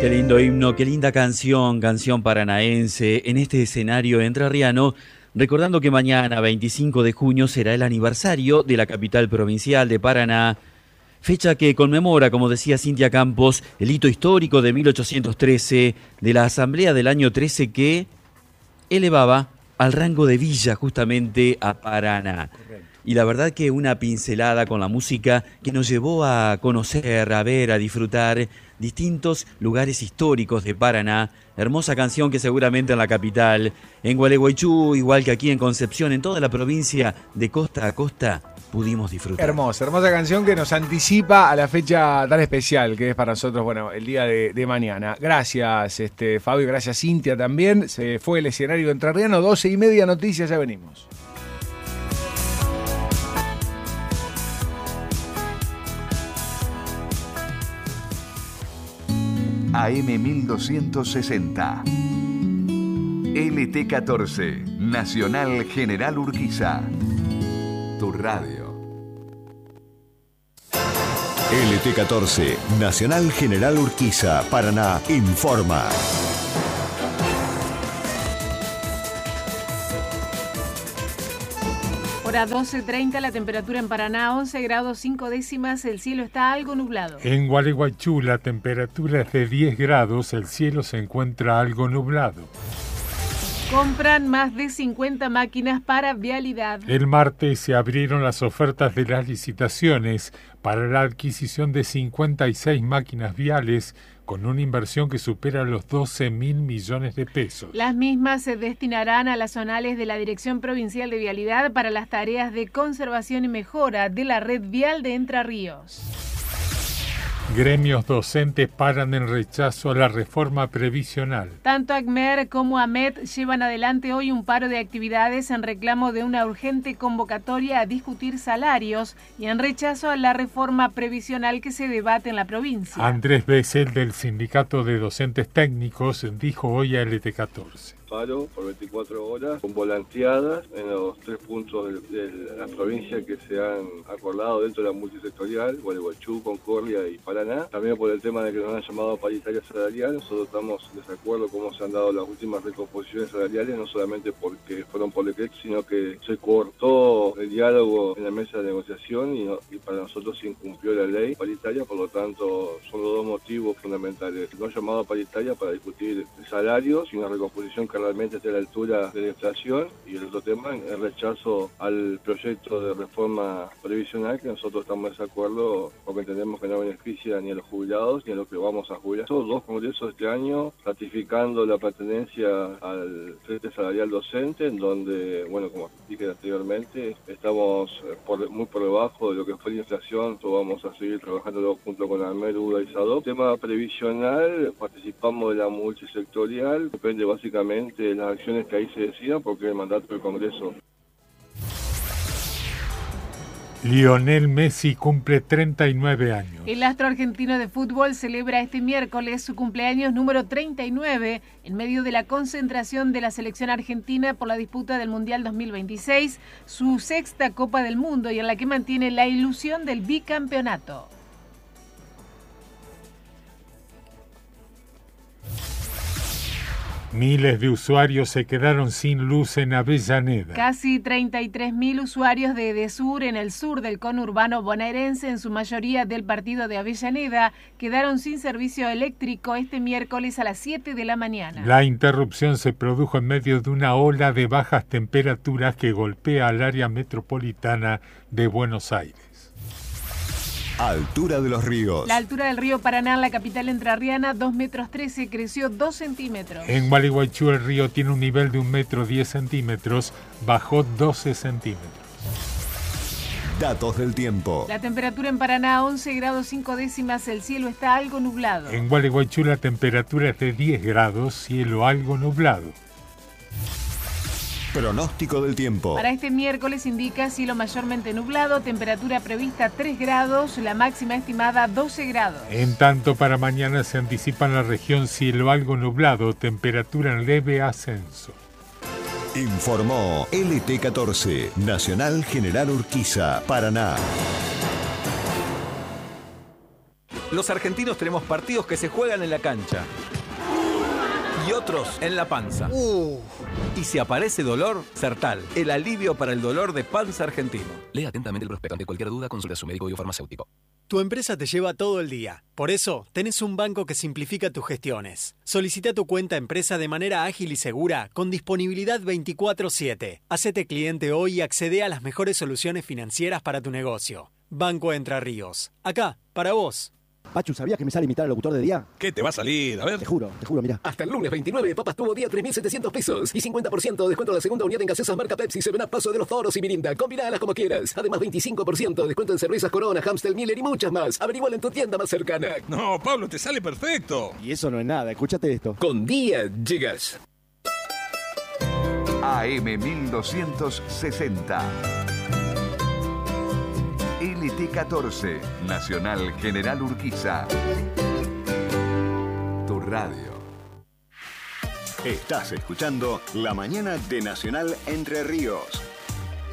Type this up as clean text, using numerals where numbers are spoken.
Qué lindo himno, qué linda canción, canción paranaense, en este escenario entrerriano, recordando que mañana, 25 de junio, será el aniversario de la capital provincial de Paraná, fecha que conmemora, como decía Cintia Campos, el hito histórico de 1813 de la Asamblea del año 13 que elevaba al rango de villa justamente a Paraná. Y la verdad que una pincelada con la música que nos llevó a conocer, a ver, a disfrutar distintos lugares históricos de Paraná. Hermosa canción que seguramente en la capital, en Gualeguaychú, igual que aquí en Concepción, en toda la provincia de costa a costa, pudimos disfrutar. Hermosa, hermosa canción que nos anticipa a la fecha tan especial que es para nosotros, bueno, el día de mañana. Gracias, Fabio, gracias Cintia también. Se fue el escenario entrerriano, 12:30 noticias, ya venimos. AM 1260. LT14, Nacional General Urquiza. Tu radio. LT14, Nacional General Urquiza, Paraná, informa. Hora 12:30, la temperatura en Paraná 11 grados 5 décimas, el cielo está algo nublado. En Gualeguaychú la temperatura es de 10 grados, el cielo se encuentra algo nublado. Compran más de 50 máquinas para vialidad. El martes se abrieron las ofertas de las licitaciones para la adquisición de 56 máquinas viales con una inversión que supera los 12.000 millones de pesos. Las mismas se destinarán a las zonales de la Dirección Provincial de Vialidad para las tareas de conservación y mejora de la red vial de Entre Ríos. Gremios docentes paran en rechazo a la reforma previsional. Tanto ACMER como AMET llevan adelante hoy un paro de actividades en reclamo de una urgente convocatoria a discutir salarios y en rechazo a la reforma previsional que se debate en la provincia. Andrés Bessel, del Sindicato de Docentes Técnicos, dijo hoy a LT14. Paro por 24 horas, con volanteadas en los 3 puntos de la provincia que se han acordado dentro de la multisectorial, Gualeguaychú, Concordia y Paraná. También por el tema de que nos han llamado a paritaria salarial, nosotros estamos en desacuerdo cómo se han dado las últimas recomposiciones salariales, no solamente porque fueron por decreto, sino que se cortó el diálogo en la mesa de negociación y para nosotros se incumplió la ley paritaria, por lo tanto son los dos motivos fundamentales. No llamado a paritaria para discutir salarios y una recomposición que realmente esté a la altura de la inflación, y el otro tema, el rechazo al proyecto de reforma previsional, que nosotros estamos de desacuerdo porque entendemos que no beneficia ni a los jubilados ni a los que vamos a jubilar. Son 2 congresos este año ratificando la pertenencia al Frente Salarial Docente, en donde, bueno, como dije anteriormente, estamos muy por debajo de lo que fue la inflación. Vamos a seguir trabajando junto con AMER, UDA y SADOP. Tema previsional, participamos de la multisectorial, depende básicamente de las acciones que ahí se decidan porque es el mandato del Congreso. Lionel Messi cumple 39 años. El astro argentino de fútbol celebra este miércoles su cumpleaños número 39 en medio de la concentración de la selección argentina por la disputa del Mundial 2026, su 6ª Copa del Mundo y en la que mantiene la ilusión del bicampeonato. Miles de usuarios se quedaron sin luz en Avellaneda. Casi 33.000 usuarios de Edesur en el sur del conurbano bonaerense, en su mayoría del partido de Avellaneda, quedaron sin servicio eléctrico este miércoles a las 7 de la mañana. La interrupción se produjo en medio de una ola de bajas temperaturas que golpea al área metropolitana de Buenos Aires. Altura de los ríos. La altura del río Paraná en la capital entrerriana, 2,13 metros, creció 2 centímetros. En Gualeguaychú el río tiene un nivel de 1,10 metros, bajó 12 centímetros. Datos del tiempo. La temperatura en Paraná, 11 grados 5 décimas, el cielo está algo nublado. En Gualeguaychú la temperatura es de 10 grados, cielo algo nublado. Pronóstico del tiempo. Para este miércoles indica cielo mayormente nublado, temperatura prevista 3 grados, la máxima estimada 12 grados. En tanto, para mañana se anticipa en la región cielo algo nublado, temperatura en leve ascenso. Informó LT14, Nacional General Urquiza, Paraná. Los argentinos tenemos partidos que se juegan en la cancha y otros en la panza. Y si aparece dolor, Sertal, el alivio para el dolor de panza argentino. Lea atentamente el prospecto. Ante cualquier duda, consulte a su médico y o farmacéutico. Tu empresa te lleva todo el día. Por eso, tenés un banco que simplifica tus gestiones. Solicita tu cuenta empresa de manera ágil y segura, con disponibilidad 24/7. Hacete cliente hoy y accede a las mejores soluciones financieras para tu negocio. Banco Entre Ríos. Acá, para vos. Pachu, ¿sabías que me sale imitar al locutor de día? ¿Qué te va a salir? A ver. Te juro, mira. Hasta el lunes 29, Papas Tuvo Día 3.700 pesos y 50% de descuento en la segunda unidad en gaseosas marca Pepsi, 7up, Paso de los Toros y Mirinda. Combinalas como quieras. Además, 25% de descuento en cervezas Corona, Amstel, Miller y muchas más. Averiguala en tu tienda más cercana. No, Pablo, te sale perfecto. Y eso no es nada, escúchate esto. Con Día llegas. AM 1260. LT14, Nacional General Urquiza. Tu radio. Estás escuchando La Mañana de Nacional Entre Ríos.